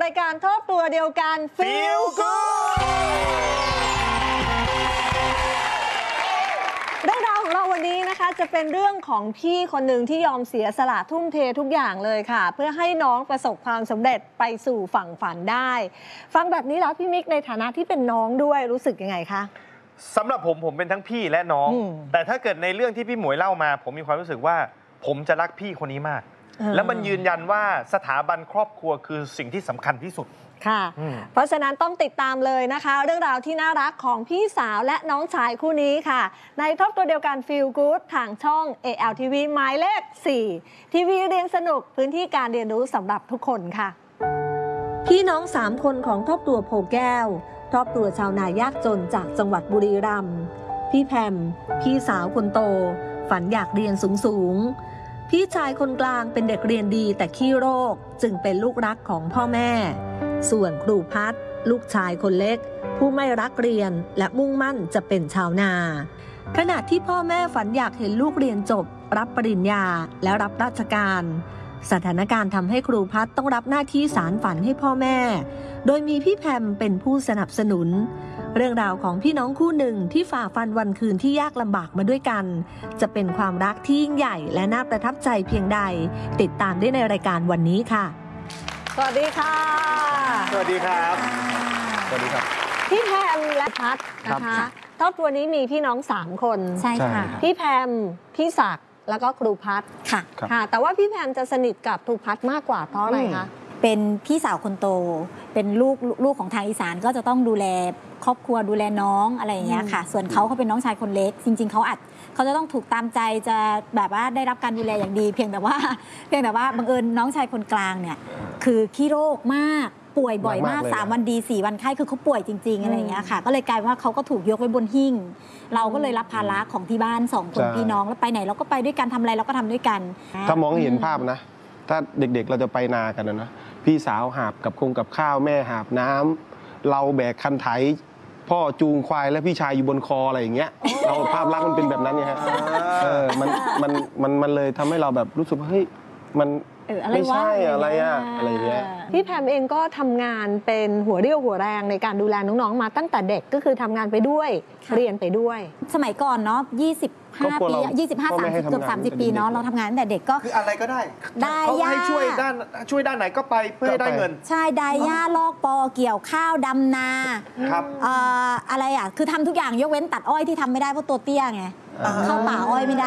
รายการครอบครัวเดียวกัน Feel Good เรื่องราวของเราวันนี้นะคะจะเป็นเรื่องของพี่คนหนึ่งที่ยอมเสียสละทุ่มเททุกอย่างเลยค่ะเพื่อให้น้องประสบความสำเร็จไปสู่ฝั่งฝันได้ฟังแบบนี้แล้วพี่มิกในฐานะที่เป็นน้องด้วยรู้สึกยังไงคะสำหรับผมเป็นทั้งพี่และน้องแต่ถ้าเกิดในเรื่องที่พี่หมวยเล่ามาผมมีความรู้สึกว่าผมจะรักพี่คนนี้มากแล้วมันยืนยันว่าสถาบันครอบครัวคือสิ่งที่สำคัญที่สุดค่ะเพราะฉะนั้นต้องติดตามเลยนะคะเรื่องราวที่น่ารักของพี่สาวและน้องชายคู่นี้ค่ะในครอบครัวเดียวกัน Feel Good ทางช่อง ALTV หมายเลข 4 ทีวีเรียนสนุกพื้นที่การเรียนรู้สำหรับทุกคนค่ะพี่น้อง3คนของครอบครัวโพแก้วครอบครัวชาวนายากจนจากจังหวัดบุรีรัมย์พี่แพมพี่สาวคนโตฝันอยากเรียนสูงพี่ชายคนกลางเป็นเด็กเรียนดีแต่ขี้โรคจึงเป็นลูกรักของพ่อแม่ส่วนครูพัฒน์ลูกชายคนเล็กผู้ไม่รักเรียนและมุ่งมั่นจะเป็นชาวนาขณะที่พ่อแม่ฝันอยากเห็นลูกเรียนจบรับปริญญาและรับราชการสถานการณ์ทำให้ครูพัฒน์ต้องรับหน้าที่สานฝันให้พ่อแม่โดยมีพี่แพมเป็นผู้สนับสนุนเรื่องราวของพี่น้องคู่หนึ่งที่ฝ่าฟันวันคืนที่ยากลำบากมาด้วยกันจะเป็นความรักที่ยิ่งใหญ่และน่าประทับใจเพียงใดติดตามได้ในรายการวันนี้ค่ะสวัสดีค่ะสวัสดีครับสวัสดีครับพี่แพมและพัฒน์นะคะครอบครัวนี้มีพี่น้อง3คนใช่ค่ะพี่แพมพี่ศักดิ์แล้วก็ครูพัฒน์ค่ะแต่ว่าพี่แพมจะสนิทกับครูพัฒน์มากกว่าเพราะอะไรคะเป็นพี่สาวคนโตเป็นลูกของทางอีสานก็จะต้องดูแลครอบครัวดูแลน้องอะไรอย่างเงี้ยค่ะส่วนเขาเป็นน้องชายคนเล็กจริงๆเขาจะต้องถูกตามใจจะแบบว่าได้รับการดูแลอย่างดีเพียงแต่ว่าบังเอิญน้องชายคนกลางเนี่ยคือขี้โรคมากป่วยบ่อยมาก3วันดี4วันไข้คือเขาป่วยจริงๆอะไรอย่างเงี้ยค่ะก็เลยกลายว่าเขาก็ถูกยกไว้บนหิ้งเราก็เลยรับภาระของที่บ้าน2คนพี่น้องแล้วไปไหนเราก็ไปด้วยกันทำอะไรเราก็ทำด้วยกันถ้ามองเห็นภาพนะถ้าเด็กๆเราจะไปนากันนะพี่สาวหาบกับข้าวแม่หาบน้ำเราแบกคันไถพ่อจูงควายและพี่ชายอยู่บนคออะไรอย่างเงี้ยเราภาพลักษณ์มันเป็นแบบนั้นไงฮะมันเลยทำให้เราแบบรู้สึกว่าเฮ้ยมันไม่ใช่อะไรอะไรเงี้ยพี่แพมเองก็ทำงานเป็นหัวเรี่ยวหัวแรงในการดูแลน้องๆมาตั้งแต่เด็กก็คือทำงานไปด้วยเรียนไปด้วยสมัยก่อนเนาะ25 ปี25-30 เกือบ30 ปีเนาะเราทำงานตั้งแต่เด็กก็คืออะไรก็ได้เขาให้ช่วยด้านไหนก็ไปเพื่อให้ได้เงินใช่ได้หญ้าลอกปอเกี่ยวข้าวดำนาครับอะไรคือทำทุกอย่างยกเว้นตัดอ้อยที่ทำไม่ได้เพราะตัวเตี้ยไงเข้าป่าอ้อยไม่ได้